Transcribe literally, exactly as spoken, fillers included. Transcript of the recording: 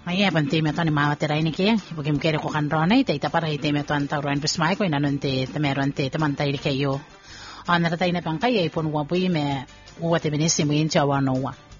Mai ban te me tani mawa te raini ke ipo kim kere ko kan rona te ta para te me ton ta ron pes mai ko ina non te te me ron te te man tai ke yo ana ta ina pang kai e pon wa pui me wa te benisi mo in cha wa no wa